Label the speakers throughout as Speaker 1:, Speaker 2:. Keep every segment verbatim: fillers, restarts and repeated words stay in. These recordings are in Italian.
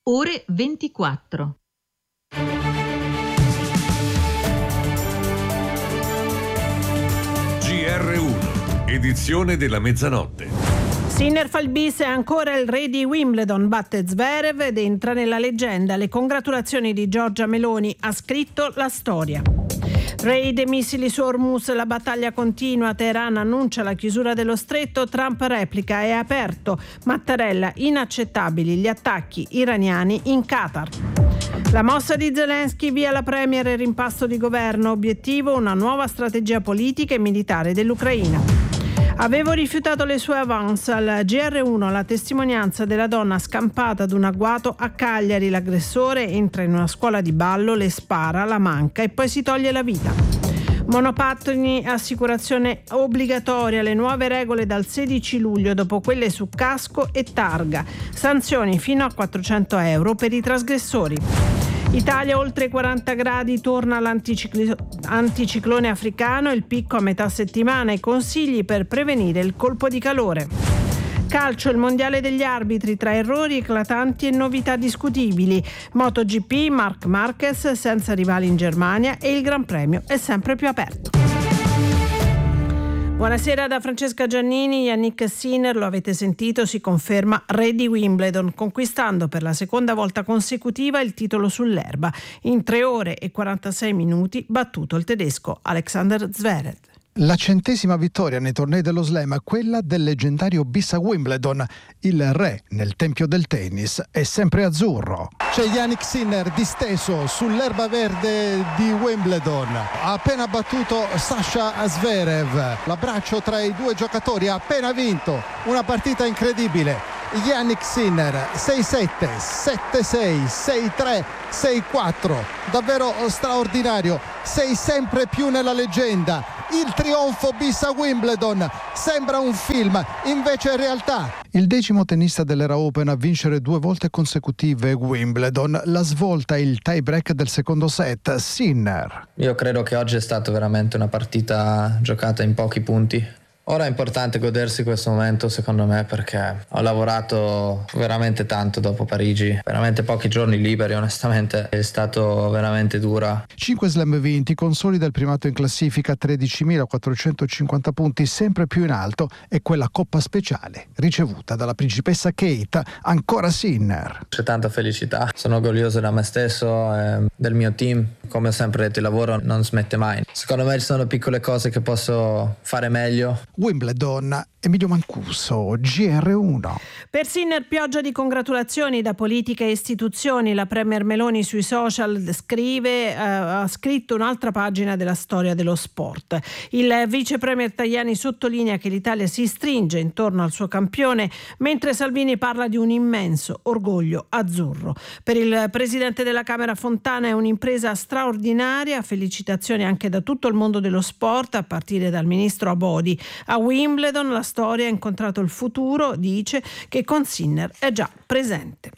Speaker 1: ore ventiquattro.
Speaker 2: G R uno, edizione della mezzanotte.
Speaker 3: Sinner fa il bis, è ancora il re di Wimbledon, batte Zverev ed entra nella leggenda. Le congratulazioni di Giorgia Meloni, ha scritto la storia. Raid e missili su Hormuz, la battaglia continua, Teheran annuncia la chiusura dello stretto, Trump replica, è aperto. Mattarella, inaccettabili gli attacchi iraniani in Qatar. La mossa di Zelensky, via la premier e rimpasto di governo, obiettivo una nuova strategia politica e militare dell'Ucraina. Avevo rifiutato le sue avance. Al G R uno la testimonianza della donna scampata ad un agguato a Cagliari. L'aggressore entra in una scuola di ballo, le spara, la manca e poi si toglie la vita. Monopattini, assicurazione obbligatoria, le nuove regole dal sedici luglio dopo quelle su casco e targa. Sanzioni fino a quattrocento euro per i trasgressori. Italia oltre quaranta gradi, torna l'anticiclone africano, il picco a metà settimana, i consigli per prevenire il colpo di calore. Calcio, il mondiale degli arbitri, tra errori eclatanti e novità discutibili. MotoGP, Marc Marquez senza rivali in Germania e il Gran Premio è sempre più aperto. Buonasera da Francesca Giannini. Yannick Sinner, lo avete sentito, si conferma re di Wimbledon, conquistando per la seconda volta consecutiva il titolo sull'erba. In tre ore e quarantasei minuti battuto il tedesco Alexander Zverev.
Speaker 4: La centesima vittoria nei tornei dello slam, quella del leggendario bis a Wimbledon. Il re nel tempio del tennis è sempre azzurro. C'è Yannick Sinner disteso sull'erba verde di Wimbledon. Ha appena battuto Sasha Zverev. L'abbraccio tra i due giocatori, ha appena vinto una partita incredibile. Yannick Sinner sei sette, sette sei, sei tre, sei quattro, davvero straordinario, sei sempre più nella leggenda. Il trionfo bis a Wimbledon sembra un film, invece è realtà. Il decimo tennista dell'era Open a vincere due volte consecutive Wimbledon. La svolta è il tie break del secondo set. Sinner:
Speaker 5: io credo che oggi è stata veramente una partita giocata in pochi punti. Ora è importante godersi questo momento, secondo me, perché ho lavorato veramente tanto dopo Parigi, veramente pochi giorni liberi, onestamente è stato veramente dura.
Speaker 4: cinque slam vinti, consolida il primato in classifica, tredicimilaquattrocentocinquanta punti, sempre più in alto, e quella coppa speciale ricevuta dalla principessa Kate. Ancora Sinner:
Speaker 5: c'è tanta felicità, sono orgoglioso da me stesso e del mio team. Come ho sempre detto, il lavoro non smette mai. Secondo me ci sono piccole cose che posso fare meglio.
Speaker 4: Wimbledon, Emilio Mancuso, G R uno.
Speaker 3: Per Sinner pioggia di congratulazioni da politica e istituzioni. La premier Meloni sui social scrive, eh, ha scritto un'altra pagina della storia dello sport. Il vice premier Tajani sottolinea che l'Italia si stringe intorno al suo campione, mentre Salvini parla di un immenso orgoglio azzurro. Per il presidente della Camera Fontana è un'impresa straordinaria, felicitazioni anche da tutto il mondo dello sport, a partire dal ministro Abodi. A Wimbledon la storia ha incontrato il futuro, dice, che con Sinner è già presente.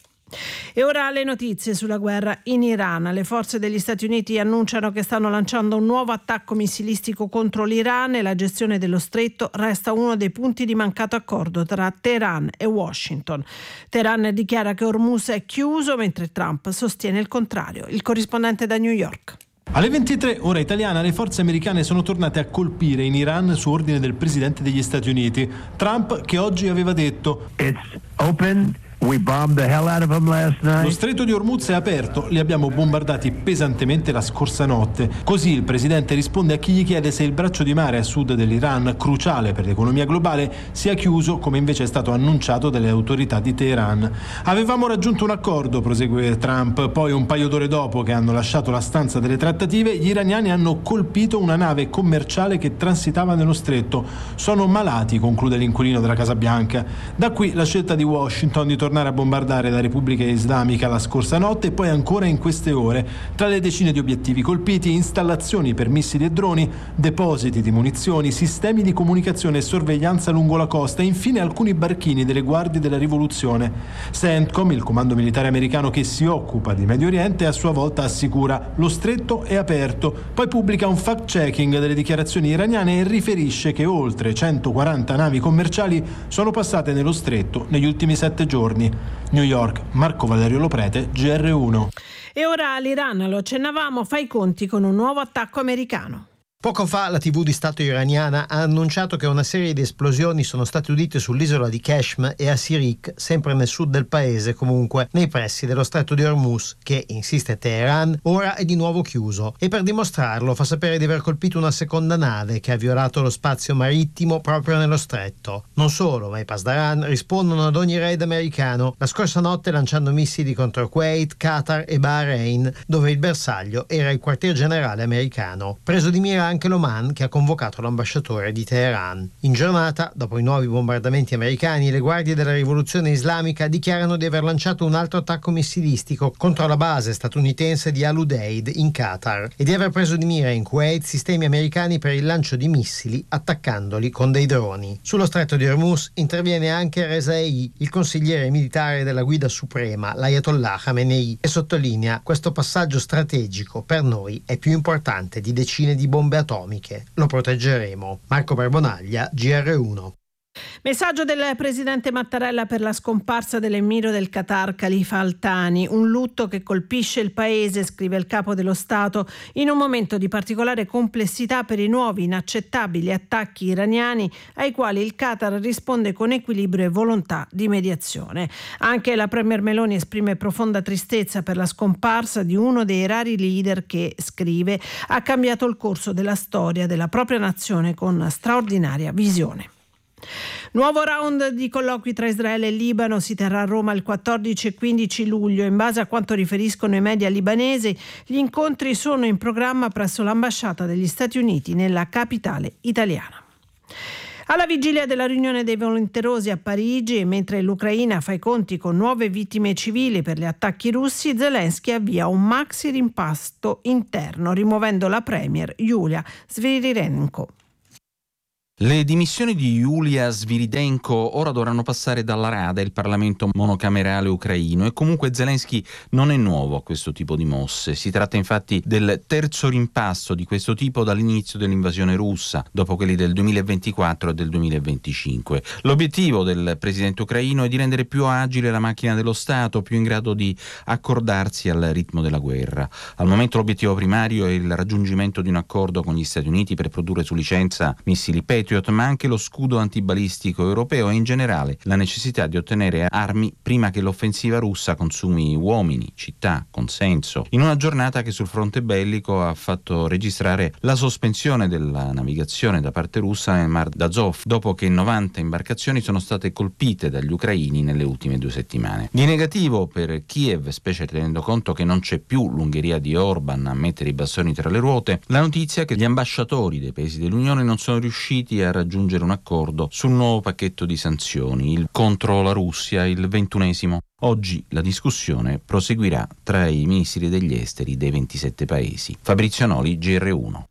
Speaker 3: E ora le notizie sulla guerra in Iran. Le forze degli Stati Uniti annunciano che stanno lanciando un nuovo attacco missilistico contro l'Iran e la gestione dello stretto resta uno dei punti di mancato accordo tra Teheran e Washington. Teheran dichiara che Hormuz è chiuso, mentre Trump sostiene il contrario. Il corrispondente da New York.
Speaker 6: Alle ventitré, ora italiana, le forze americane sono tornate a colpire in Iran su ordine del presidente degli Stati Uniti. Trump, che oggi aveva detto:
Speaker 7: It's open. We bombed the hell out of them last night.
Speaker 6: Lo stretto di Hormuz è aperto, li abbiamo bombardati pesantemente la scorsa notte. Così il presidente risponde a chi gli chiede se il braccio di mare a sud dell'Iran, cruciale per l'economia globale, sia chiuso, come invece è stato annunciato dalle autorità di Teheran. Avevamo raggiunto un accordo, prosegue Trump, poi un paio d'ore dopo che hanno lasciato la stanza delle trattative, gli iraniani hanno colpito una nave commerciale che transitava nello stretto. Sono malati, conclude l'inquilino della Casa Bianca. Da qui la scelta di Washington di tornare a bombardare la Repubblica Islamica la scorsa notte e poi ancora in queste ore. Tra le decine di obiettivi colpiti, installazioni per missili e droni, depositi di munizioni, sistemi di comunicazione e sorveglianza lungo la costa e infine alcuni barchini delle guardie della rivoluzione. CENTCOM, il comando militare americano che si occupa di Medio Oriente, a sua volta assicura: lo stretto è aperto. Poi pubblica un fact-checking delle dichiarazioni iraniane e riferisce che oltre centoquaranta navi commerciali sono passate nello stretto negli ultimi sette giorni. anni. New York, Marco Valerio Loprete, G R uno.
Speaker 3: E ora l'Iran, lo accennavamo, fa i conti con un nuovo attacco americano.
Speaker 8: Poco fa la tivù di Stato iraniana ha annunciato che una serie di esplosioni sono state udite sull'isola di Keshm e a Sirik, sempre nel sud del paese, comunque nei pressi dello stretto di Hormuz, che, insiste Teheran, ora è di nuovo chiuso. E per dimostrarlo fa sapere di aver colpito una seconda nave che ha violato lo spazio marittimo proprio nello stretto. Non solo, ma i Pasdaran rispondono ad ogni raid americano, la scorsa notte lanciando missili contro Kuwait, Qatar e Bahrain, dove il bersaglio era il quartier generale americano. Preso di mira anche l'Oman, che ha convocato l'ambasciatore di Teheran. In giornata, dopo i nuovi bombardamenti americani, le guardie della rivoluzione islamica dichiarano di aver lanciato un altro attacco missilistico contro la base statunitense di Al Udeid in Qatar e di aver preso di mira in Kuwait sistemi americani per il lancio di missili attaccandoli con dei droni. Sullo stretto di Hormuz interviene anche Rezaei, il consigliere militare della guida suprema, l'Ayatollah Khamenei, e sottolinea: questo passaggio strategico per noi è più importante di decine di bombe atomiche. Lo proteggeremo. Marco Barbonaglia, G R uno.
Speaker 3: Messaggio del presidente Mattarella per la scomparsa dell'emiro del Qatar Khalifa Al Thani, un lutto che colpisce il paese, scrive il capo dello Stato, in un momento di particolare complessità per i nuovi inaccettabili attacchi iraniani ai quali il Qatar risponde con equilibrio e volontà di mediazione. Anche la premier Meloni esprime profonda tristezza per la scomparsa di uno dei rari leader che, scrive, ha cambiato il corso della storia della propria nazione con straordinaria visione. Nuovo round di colloqui tra Israele e Libano si terrà a Roma il quattordici e quindici luglio. In base a quanto riferiscono i media libanesi, gli incontri sono in programma presso l'ambasciata degli Stati Uniti nella capitale italiana. Alla vigilia della riunione dei volenterosi a Parigi e mentre l'Ucraina fa i conti con nuove vittime civili per gli attacchi russi, Zelensky avvia un maxi rimpasto interno, rimuovendo la premier Yulia Sviridenko.
Speaker 9: Le dimissioni di Yulia Sviridenko ora dovranno passare dalla Rada, il Parlamento monocamerale ucraino, e comunque Zelensky non è nuovo a questo tipo di mosse. Si tratta infatti del terzo rimpasto di questo tipo dall'inizio dell'invasione russa, dopo quelli del duemilaventiquattro e del duemilaventicinque. L'obiettivo del presidente ucraino è di rendere più agile la macchina dello Stato, più in grado di accordarsi al ritmo della guerra. Al momento l'obiettivo primario è il raggiungimento di un accordo con gli Stati Uniti per produrre su licenza missili Patriot, ma anche lo scudo antibalistico europeo e in generale la necessità di ottenere armi prima che l'offensiva russa consumi uomini, città, consenso, in una giornata che sul fronte bellico ha fatto registrare la sospensione della navigazione da parte russa nel Mar d'Azov, dopo che novanta imbarcazioni sono state colpite dagli ucraini nelle ultime due settimane. Di negativo per Kiev, specie tenendo conto che non c'è più l'Ungheria di Orban a mettere i bastoni tra le ruote, la notizia che gli ambasciatori dei paesi dell'Unione non sono riusciti a raggiungere un accordo sul nuovo pacchetto di sanzioni il, contro la Russia, il ventunesimo. Oggi la discussione proseguirà tra i ministri degli esteri dei ventisette paesi. Fabrizio Noli, G R uno.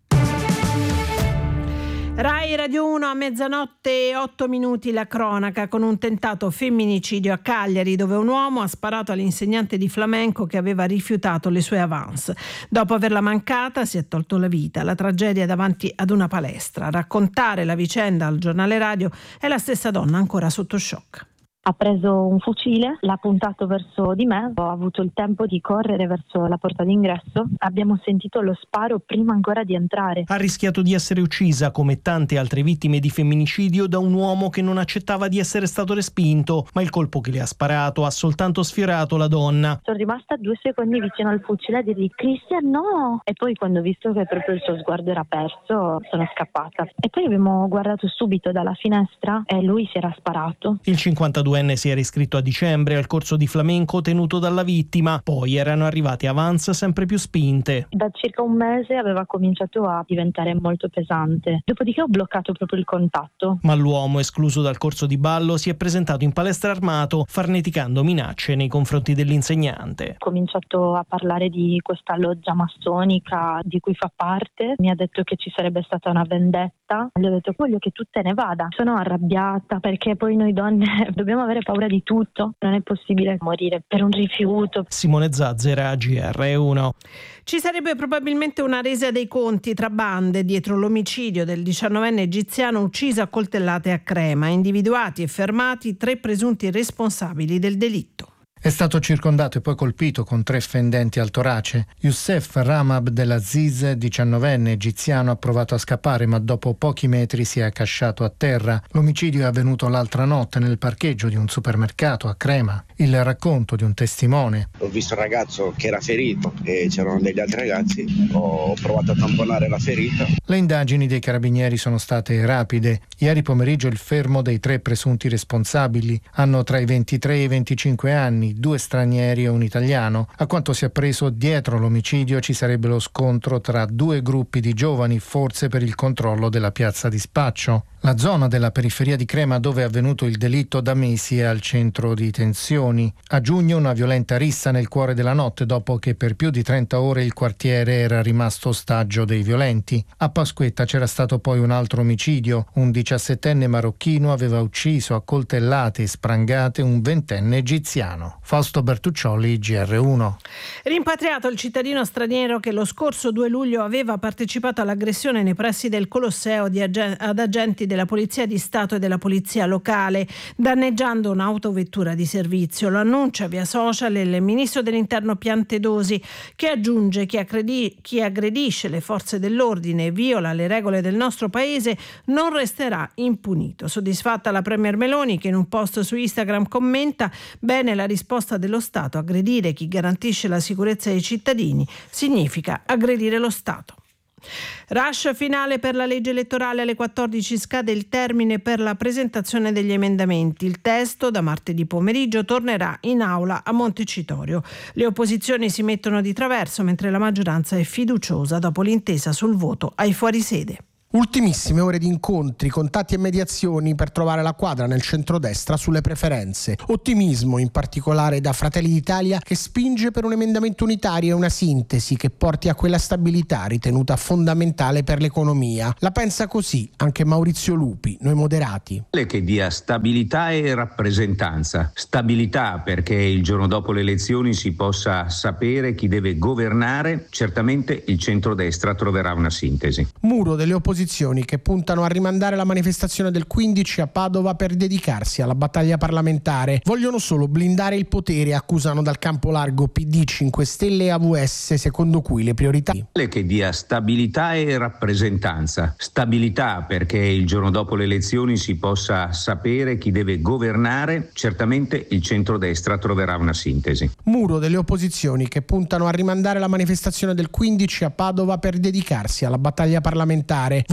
Speaker 3: Rai Radio uno a mezzanotte e otto minuti la cronaca con un tentato femminicidio a Cagliari, dove un uomo ha sparato all'insegnante di flamenco che aveva rifiutato le sue avance. Dopo averla mancata si è tolto la vita. La tragedia davanti ad una palestra. A raccontare la vicenda al giornale radio è la stessa donna ancora sotto shock.
Speaker 10: Ha preso un fucile, l'ha puntato verso di me, ho avuto il tempo di correre verso la porta d'ingresso, abbiamo sentito lo sparo prima ancora di entrare.
Speaker 11: Ha rischiato di essere uccisa, come tante altre vittime di femminicidio, da un uomo che non accettava di essere stato respinto, ma il colpo che le ha sparato ha soltanto sfiorato la donna.
Speaker 10: Sono rimasta due secondi vicino al fucile a dirgli Cristian no! E poi quando ho visto che proprio il suo sguardo era perso sono scappata. E poi abbiamo guardato subito dalla finestra e lui si era sparato.
Speaker 11: Il cinquantaduenne si era iscritto a dicembre al corso di flamenco tenuto dalla vittima, poi erano arrivate avance sempre più spinte.
Speaker 10: Da circa un mese aveva cominciato a diventare molto pesante, dopodiché ho bloccato proprio il contatto.
Speaker 11: Ma l'uomo, escluso dal corso di ballo, si è presentato in palestra armato, farneticando minacce nei confronti dell'insegnante.
Speaker 10: Ho cominciato a parlare di questa loggia massonica di cui fa parte, mi ha detto che ci sarebbe stata una vendetta, gli ho detto voglio che tu te ne vada. Sono arrabbiata perché poi noi donne dobbiamo dobbiamo avere paura di tutto, non è possibile morire per un rifiuto.
Speaker 11: Simone Zazzera, G R uno.
Speaker 3: Ci sarebbe probabilmente una resa dei conti tra bande dietro l'omicidio del diciannovenne egiziano ucciso a coltellate a Crema, individuati e fermati tre presunti responsabili del delitto.
Speaker 4: È stato circondato e poi colpito con tre fendenti al torace. Youssef Rama Abdelaziz, diciannovenne egiziano, ha provato a scappare ma dopo pochi metri si è accasciato a terra. L'omicidio è avvenuto l'altra notte nel parcheggio di un supermercato a Crema. Il racconto di un testimone.
Speaker 12: Ho visto un ragazzo che era ferito e c'erano degli altri ragazzi, ho provato a tamponare la ferita.
Speaker 4: Le indagini dei carabinieri sono state rapide. Ieri pomeriggio il fermo dei tre presunti responsabili. Hanno tra i ventitré e i venticinque anni, due stranieri e un italiano. A quanto si è appreso, dietro l'omicidio ci sarebbe lo scontro tra due gruppi di giovani, forse per il controllo della piazza di spaccio. La zona della periferia di Crema dove è avvenuto il delitto da mesi è al centro di tensioni. A giugno una violenta rissa nel cuore della notte dopo che per più di trenta ore il quartiere era rimasto ostaggio dei violenti. A Pasquetta c'era stato poi un altro omicidio. Un diciassettenne marocchino aveva ucciso a coltellate e sprangate un ventenne egiziano. Fausto Bertuccioli, G R uno.
Speaker 3: Rimpatriato il cittadino straniero che lo scorso due luglio aveva partecipato all'aggressione nei pressi del Colosseo di ag- ad agenti della Polizia di Stato e della Polizia locale, danneggiando un'autovettura di servizio. Lo annuncia via social il ministro dell'Interno Piantedosi, che aggiunge che aggredi- chi aggredisce le forze dell'ordine e viola le regole del nostro paese non resterà impunito. Soddisfatta la Premier Meloni, che in un post su Instagram commenta: bene la risposta dello Stato, aggredire chi garantisce la sicurezza dei cittadini significa aggredire lo Stato. Rush finale per la legge elettorale. Alle quattordici scade il termine per la presentazione degli emendamenti. Il testo da martedì pomeriggio tornerà in aula a Montecitorio. Le opposizioni si mettono di traverso mentre la maggioranza è fiduciosa dopo l'intesa sul voto ai fuorisede.
Speaker 13: Ultimissime ore di incontri, contatti e mediazioni per trovare la quadra nel centrodestra sulle preferenze. Ottimismo in particolare da Fratelli d'Italia, che spinge per un emendamento unitario e una sintesi che porti a quella stabilità ritenuta fondamentale per l'economia. La pensa così anche Maurizio Lupi, Noi Moderati.
Speaker 14: Che dia stabilità e rappresentanza. Stabilità perché il giorno dopo le elezioni si possa sapere chi deve governare. Certamente il centrodestra troverà una sintesi.
Speaker 13: Muro delle opposizioni che puntano a rimandare la manifestazione del quindici a Padova per dedicarsi alla battaglia parlamentare. Vogliono solo blindare il potere, accusano dal campo largo P D, cinque Stelle e A V S, secondo cui le priorità.
Speaker 14: Che dia stabilità e rappresentanza. Stabilità perché il giorno dopo le elezioni si possa sapere chi deve governare. Certamente il centrodestra troverà una sintesi.
Speaker 13: Muro delle opposizioni che puntano a rimandare la manifestazione del quindici a Padova per dedicarsi alla battaglia parlamentare.